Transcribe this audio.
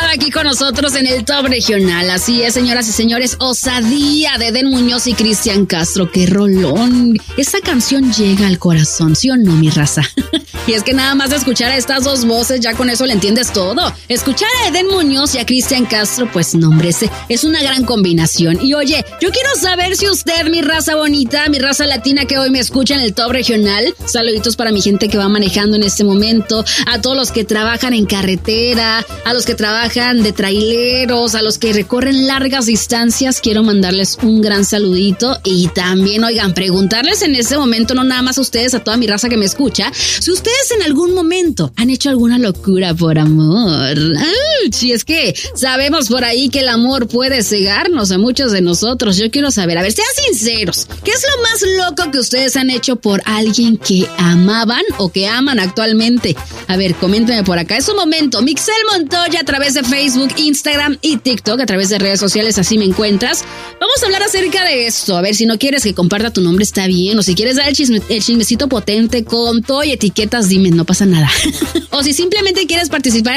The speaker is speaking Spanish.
estaba aquí con nosotros en el Top Regional. Así es, señoras y señores, Osadía de Edén Muñoz y Cristian Castro. ¡Qué rolón! Esta canción llega al corazón, ¿sí o no, mi raza? Y es que nada más de escuchar a estas dos voces, ya con eso le entiendes todo. Escuchar a Edén Muñoz y a Cristian Castro, pues no, hombre, es una gran combinación. Y oye, yo quiero saber si usted, mi raza bonita, mi raza latina que hoy me escucha en el Top Regional, saluditos para mi gente que va manejando en este momento, a todos los que trabajan en carretera, a los que trabajan de traileros, a los que recorren largas distancias, quiero mandarles un gran saludito y también, oigan, preguntarles en este momento, no nada más a ustedes, a toda mi raza que me escucha, si ustedes en algún momento han hecho alguna locura por amor. Si es que sabemos por ahí que el amor puede cegarnos a muchos de nosotros. Yo quiero saber, a ver, sean sinceros, ¿qué es lo más loco que ustedes han hecho por alguien que amaban o que aman actualmente? A ver, coméntenme por acá. Es un momento. Mixel Montoya a través de Facebook, Instagram y TikTok, a través de redes sociales, así me encuentras. Vamos a hablar acerca de esto. A ver, si no quieres que comparta tu nombre, está bien. O si quieres dar el chismecito potente con todo y etiquetas, dime, no pasa nada. O si simplemente quieres participar